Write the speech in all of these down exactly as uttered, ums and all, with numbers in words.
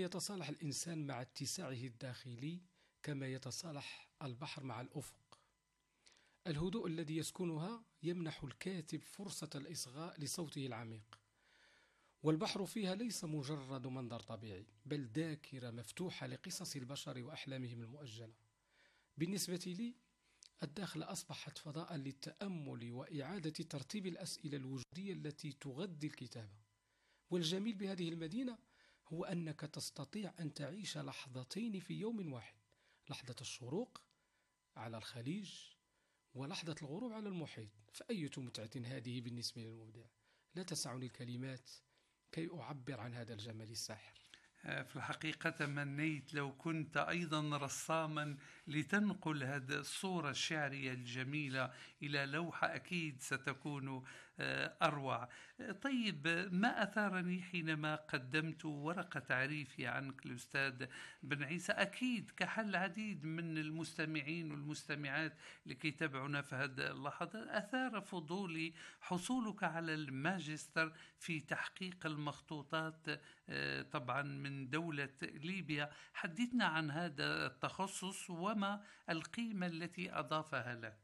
يتصالح الإنسان مع اتساعه الداخلي كما يتصالح البحر مع الأفق. الهدوء الذي يسكنها يمنح الكاتب فرصة الإصغاء لصوته العميق، والبحر فيها ليس مجرد منظر طبيعي، بل ذاكرة مفتوحة لقصص البشر وأحلامهم المؤجلة. بالنسبة لي، الداخلة أصبحت فضاء للتأمل وإعادة ترتيب الأسئلة الوجودية التي تغذي الكتابة. والجميل بهذه المدينة هو أنك تستطيع أن تعيش لحظتين في يوم واحد، لحظة الشروق على الخليج ولحظة الغروب على المحيط. فأية متعة هذه بالنسبة للمبدع! لا تسعني الكلمات كي أعبر عن هذا الجمال الساحر. في الحقيقة تمنيت لو كنت أيضا رساما لتنقل هذه الصورة الشعرية الجميلة إلى لوحة، أكيد ستكون أروع. طيب، ما أثارني حينما قدمت ورقة تعريفي عنك الأستاذ بن عيسى، أكيد كحل عديد من المستمعين والمستمعات لكي يتابعونا في هذه اللحظة، أثار فضولي حصولك على الماجستير في تحقيق المخطوطات طبعا من من دولة ليبيا. حدثنا عن هذا التخصص وما القيمة التي أضافها لك.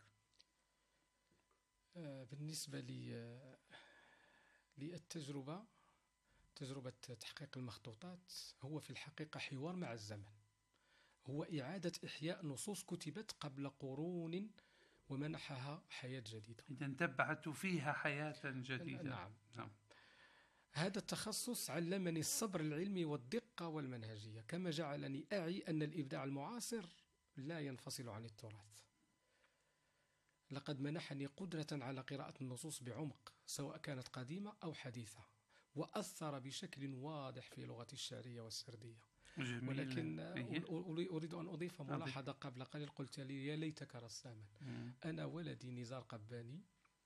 بالنسبة لي للتجربة تجربة تحقيق المخطوطات هو في الحقيقة حوار مع الزمن، هو إعادة إحياء نصوص كتبت قبل قرون ومنحها حياة جديدة. إذا تبعت فيها حياة جديدة. نعم. نعم. هذا التخصص علمني الصبر العلمي والدقة والمنهجية، كما جعلني أعي أن الإبداع المعاصر لا ينفصل عن التراث. لقد منحني قدرة على قراءة النصوص بعمق، سواء كانت قديمة أو حديثة، وأثر بشكل واضح في لغتي الشعرية والسردية. جميل. ولكن إيه؟ أريد أن أضيف ملاحظة. قبل قليل قلت لي يا ليتك رساما. مم. أنا ولدي نزار قباني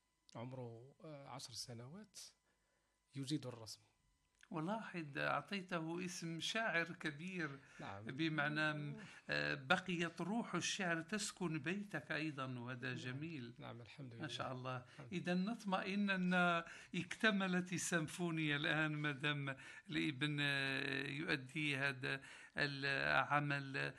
عمره عشر سنوات يجيد الرسم. ولاحظ أعطيته اسم شاعر كبير. نعم. بمعنى بقيت روح الشعر تسكن بيتك أيضا، وهذا جميل. نعم. الحمد لله. ما شاء الله. إذا نطمئن أن اكتملت السيمفونية الآن مدام الابن يؤدي هذا العمل.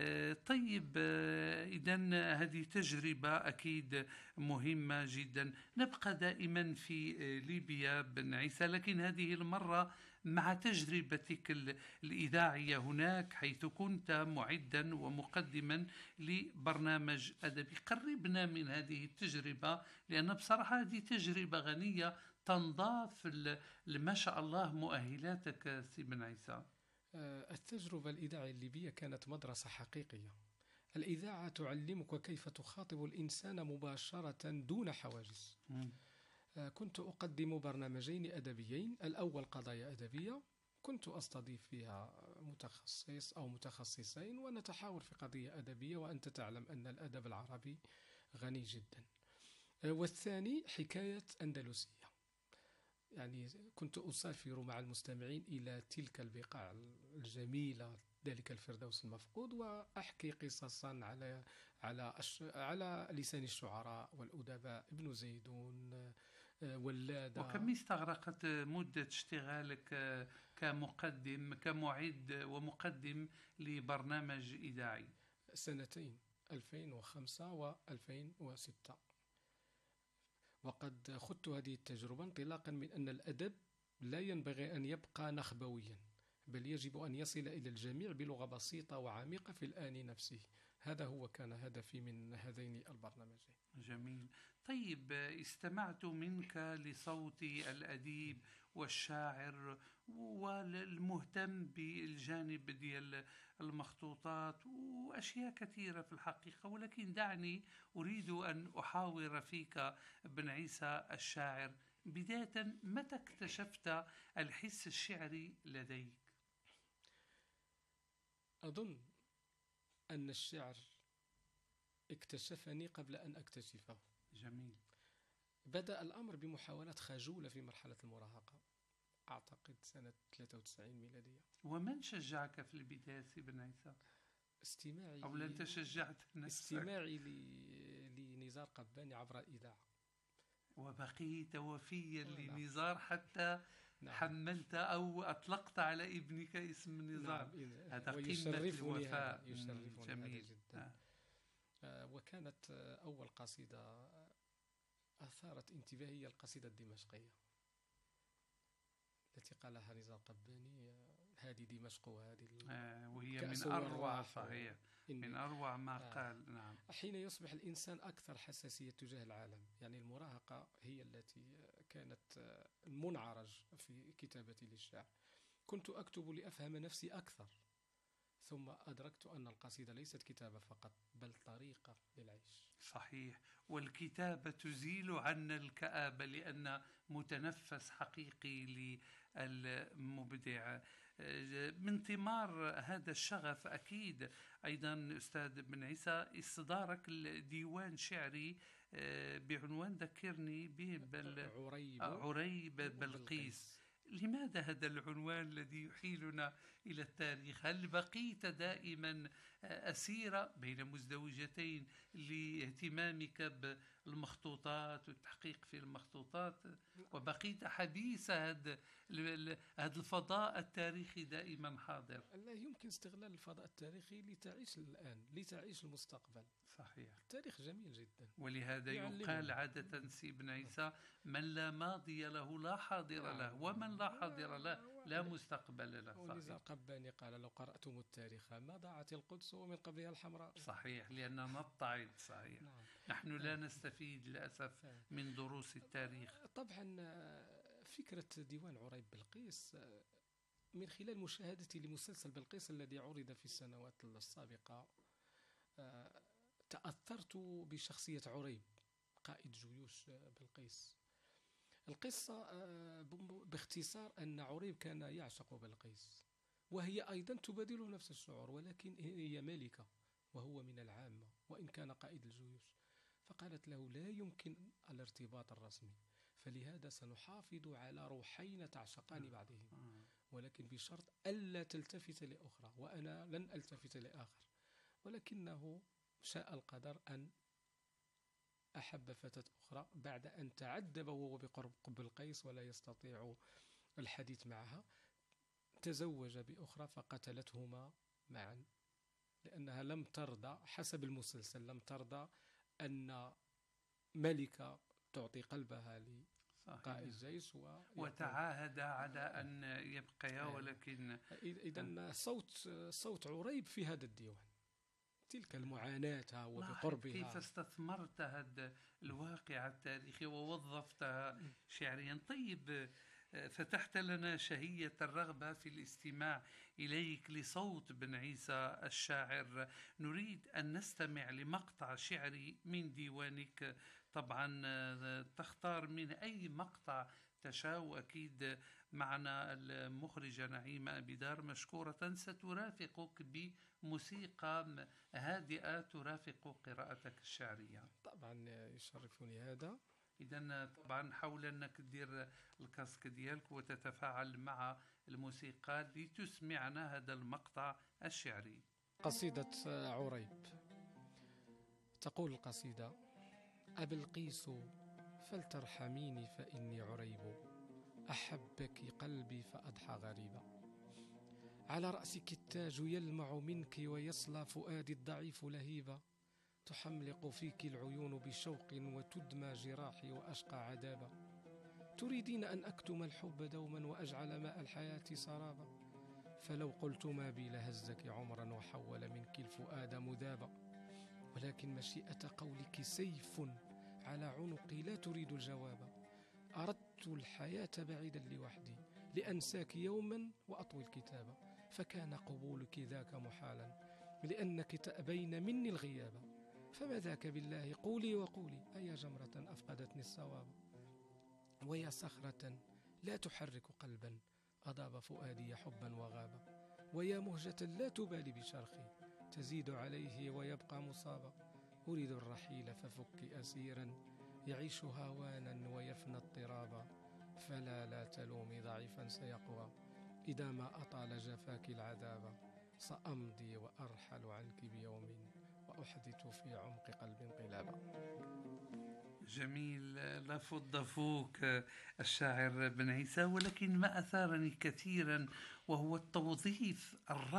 طيب، إذن هذه تجربة أكيد مهمة جدا. نبقى دائما في ليبيا بن عيسى، لكن هذه المرة مع تجربتك الإذاعية هناك، حيث كنت معدا ومقدما لبرنامج أدبي. قربنا من هذه التجربة، لأن بصراحة هذه تجربة غنية تنضاف ما شاء الله مؤهلاتك سي بن عيسى. التجربة الإذاعية الليبية كانت مدرسة حقيقية. الإذاعة تعلمك كيف تخاطب الإنسان مباشرة دون حواجز. م. كنت أقدم برنامجين أدبيين، الأول قضايا أدبية، كنت أستضيف فيها متخصص أو متخصصين ونتحاور في قضية أدبية، وأنت تعلم أن الأدب العربي غني جدا. والثاني حكاية أندلسية، يعني كنت أسافر مع المستمعين إلى تلك البقاع الجميلة، ذلك الفردوس المفقود، وأحكي قصصا على على على لسان الشعراء والأدباء، ابن زيدون، ولادة. وكم استغرقت مدة اشتغالك كمقدم كمعد ومقدم لبرنامج إذاعي؟ سنتين، ألفين وخمسة وألفين وستة. وقد خضت هذه التجربة انطلاقا من أن الأدب لا ينبغي أن يبقى نخبويا، بل يجب أن يصل إلى الجميع بلغة بسيطة وعميقة في الآن نفسه. هذا هو كان هدفي من هذين البرنامجين. جميل. طيب، استمعت منك لصوت الأديب والشاعر والمهتم بالجانب ديال المخطوطات وأشياء كثيرة في الحقيقة، ولكن دعني أريد أن أحاور فيك بن عيسى الشاعر. بداية، متى اكتشفت الحس الشعري لديك؟ أظن أن الشعر اكتشفني قبل أن أكتشفه. جميل. بدأ الأمر بمحاولات خجولة في مرحلة المراهقة، أعتقد سنة ثلاثة وتسعين ميلادية. ومن شجعك في البداية بن عيسى؟ استماعي أو أنت شجعت نفسك؟ استماعي لنزار قباني عبر الإذاعة. وبقيت وفيا لنزار حتى نعم. حملت أو أطلقت على ابنك اسم نظام. نعم. هذا قمة ويشرفني الوفاء. هذا يشرفني جميل. هذا جدا. آه. آه، وكانت آه، أول قصيدة أثارت انتباهي القصيدة الدمشقية التي قالها نزار قباني، آه، هذه دمشق وهذه آه وهي الكأس من أروع، والراح. صحيح، إني- من أروع ما آه. قال. نعم. حين يصبح الإنسان أكثر حساسية تجاه العالم، يعني المراهقة هي التي كانت المنعرج في كتابتي للشعر. كنت أكتب لأفهم نفسي أكثر، ثم أدركت أن القصيدة ليست كتابة فقط بل طريقة للعيش. صحيح. والكتابة تزيل عنا الكآبة لأن متنفس حقيقي للمبدع. من ثمار هذا الشغف أكيد أيضا أستاذ بن عيسى إصدارك الديوان شعري بعنوان ذكرني به بل عريب, عريب بلقيس. لماذا هذا العنوان الذي يحيلنا إلى التاريخ؟ هل بقيت دائما أسيرة بين مزدوجتين لاهتمامك بالمخطوطات والتحقيق في المخطوطات، وبقيت حديث هذا هذا الفضاء التاريخي دائما حاضر؟ لا يمكن استغلال الفضاء التاريخي لتعيش الآن، لتعيش المستقبل. صحيح. التاريخ جميل جدا. ولهذا يقال عادة سي بن عيسى: من لا ماضي له لا حاضر له، ومن لا حاضر له لا مستقبل له. ونزار قباني قال: لو قرأتم التاريخ ما ضاعت القدس ومن قبلها الحمراء. صحيح، لأننا نبتعد. صحيح. نعم. نحن لا نستفيد للأسف من دروس التاريخ. طبعا فكرة ديوان عريب بلقيس من خلال مشاهدتي لمسلسل بلقيس الذي عرض في السنوات السابقة، تأثرت بشخصية عريب قائد جيوش بلقيس. القصة باختصار أن عريب كان يعشق بلقيس، وهي أيضا تبادله نفس الشعور، ولكن هي ملكة وهو من العامة وإن كان قائد الجيوش. فقالت له: لا يمكن الارتباط الرسمي، فلهذا سنحافظ على روحين تعشقان بعضهم، ولكن بشرط ألا تلتفت لأخرى وأنا لن ألتفت لآخر. ولكنه شاء القدر أن أحب فتاة أخرى بعد أن تعذب وهو بقرب بلقيس ولا يستطيع الحديث معها. تزوج بأخرى فقتلتهما معا، لأنها لم ترضى حسب المسلسل لم ترضى أن ملكة تعطي قلبها لقائد الجيش وتعاهد على أن يبقيا. ولكن إذن صوت صوت عريب في هذا الديوان، تلك المعاناة وبقربها. كيف استثمرت هذا الواقع التاريخي ووظفتها شعريا. طيب، فتحت لنا شهية الرغبة في الاستماع إليك لصوت بن عيسى الشاعر. نريد أن نستمع لمقطع شعري من ديوانك. طبعا تختار من أي مقطع تشاء، وأكيد معنا المخرجة نعيمة أبيدار مشكورة سترافقك بموسيقى هادئة ترافق قراءتك الشعرية. طبعا يشرفني هذا. إذن طبعا حاول أنك تدير الكاسك ديالك وتتفاعل مع الموسيقى لتسمعنا هذا المقطع الشعري. قصيدة عريب. تقول القصيدة: أبلقيس فلترحميني فإني عريب، أحبك قلبي فأضحى غريبا، على رأسك التاج يلمع منك ويصلى فؤادي الضعيف لهيبا، تحملق فيك العيون بشوق وتدمى جراحي وأشقى عذابا، تريدين أن أكتم الحب دوما وأجعل ماء الحياة سرابا، فلو قلت ما بي لهزك عمرا وحول منك الفؤاد مذابا، ولكن مشيئة قولك سيف على عنقي لا تريد الجواب، أردت الحياة بعيدا لوحدي لأنساك يوما وأطوي الكتابة، فكان قبولك ذاك محالا لأنك تأبين مني الغيابة، فما ذاك بالله قولي وقولي أي جمرة أفقدتني الصواب، ويا صخرة لا تحرك قلبا أضاب فؤادي حبا وغابا، ويا مهجة لا تبالي بشرخي تزيد عليه ويبقى مصابا، أريد الرحيل ففك أسيرا يعيش هوانا ويفنى اضطرابا، فلا لا تلومي ضعيفا سيقوى إذا ما أطال جفاك العذاب، سأمضي وأرحل عنك بيوم وأحدث في عمق قلب انقلابا. جميل، لا فض فوق الشاعر بن عيسى، ولكن ما أثارني كثيرا وهو التوظيف الرائع